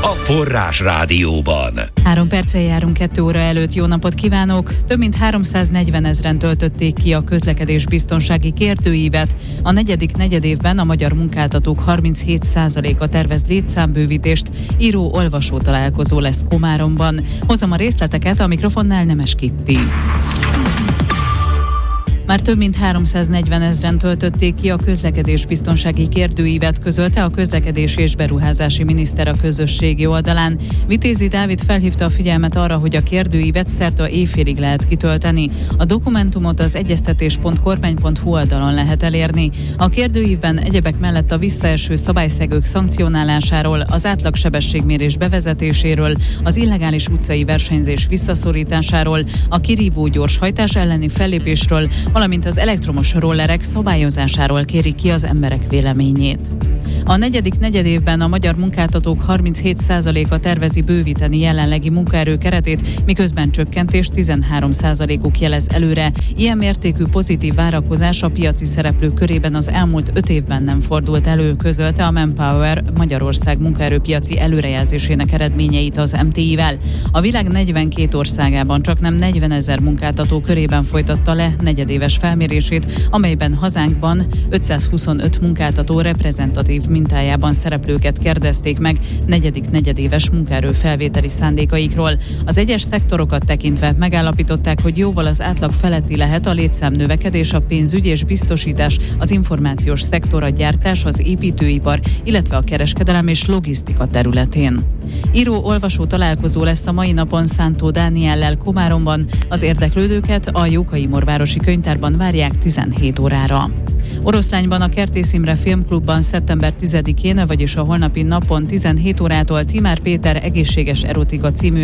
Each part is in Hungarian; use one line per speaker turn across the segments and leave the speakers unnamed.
Forrás Rádióban.
3 perccel járunk 2 óra előtt. Jó napot kívánok! Több mint 340 000 töltötték ki a közlekedésbiztonsági kérdőívet. A negyedik negyedévben a magyar munkáltatók 37%-a tervez létszámbővítést. Író-olvasó találkozó lesz Komáromban. Hozom a részleteket, a mikrofonnál Nemes Kitti. Már több mint 340 000 töltötték ki a közlekedésbiztonsági kérdőívet, közölte a közlekedési és beruházási miniszter a közösségi oldalán. Vitézi Dávid felhívta a figyelmet arra, hogy a kérdőívet szerte éjfélig lehet kitölteni. A dokumentumot az egyeztetés.kormány.hu oldalon lehet elérni. A kérdőívben egyebek mellett a visszaeső szabályszegők szankcionálásáról, az átlagsebességmérés bevezetéséről, az illegális utcai versenyzés visszaszorításáról, a kirívó gyorshajtás elleni fellépésről, valamint az elektromos rollerek szabályozásáról kéri ki az emberek véleményét. A negyedik negyedévben a magyar munkáltatók 37%-a tervezi bővíteni jelenlegi munkaerő keretét, miközben csökkentést 13%-uk jelez előre. Ilyen mértékű pozitív várakozás a piaci szereplők körében az elmúlt 5 évben nem fordult elő, közölte a Manpower Magyarország munkaerőpiaci előrejelzésének eredményeit az MTI-vel. A világ 42 országában csaknem 40 000 munkáltató körében folytatta le negyedéves felmérését, amelyben hazánkban 525 munkáltató reprezentatív mintájában szereplőket kérdezték meg negyedik negyedéves munkaerő felvételi szándékaikról. Az egyes szektorokat tekintve megállapították, hogy jóval az átlag feletti lehet a létszámnövekedés, a pénzügy és biztosítás, az információs szektor, a gyártás, az építőipar, illetve a kereskedelem és logisztika területén. Író-olvasó találkozó lesz a mai napon Szántó Dániellel Komáromban. Az érdeklődőket a Jókai-Morvárosi Könyvtárban várják 17 órára. Oroszlányban a Kertész Imre Filmklubban szeptember 10-én, vagyis a holnapi napon 17 órától Timár Péter Egészséges erotika című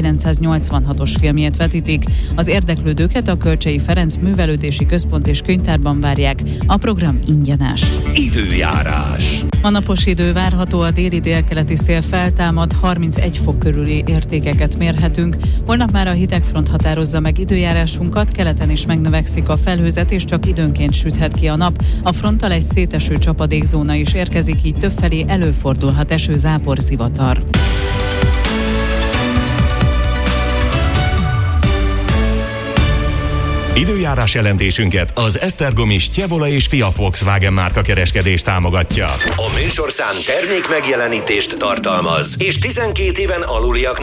1986-os filmjét vetítik. Az érdeklődőket a Kölcsey Ferenc Művelődési Központ és Könyvtárban várják. A program ingyenes.
Időjárás.
A napos idő várható, a déli-délkeleti szél feltámad, 31 fok körüli értékeket mérhetünk. Holnap már a hidegfront határozza meg időjárásunkat, keleten is megnövekszik a felhőzet, és csak időnként süthet ki a nap. A fronttal egy széteső csapadékzóna is érkezik, így többfelé előfordulhat eső-zápor, zivatar.
Időjárás jelentésünket az Esztergomi Stjevola és Fia Volkswagen márka kereskedés támogatja.
A műsorszám termék megjelenítést tartalmaz, és 12 éven aluliaknak